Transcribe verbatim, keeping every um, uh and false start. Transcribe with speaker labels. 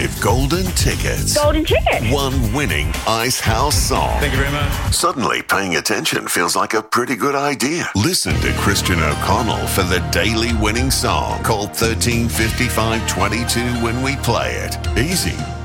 Speaker 1: Five golden tickets.
Speaker 2: Golden ticket.
Speaker 1: One winning Ice House song.
Speaker 3: Thank you very much.
Speaker 1: Suddenly, paying attention feels like a pretty good idea. Listen to Christian O'Connell for the daily winning song. Call thirteen fifty-five twenty-two when we play it. Easy.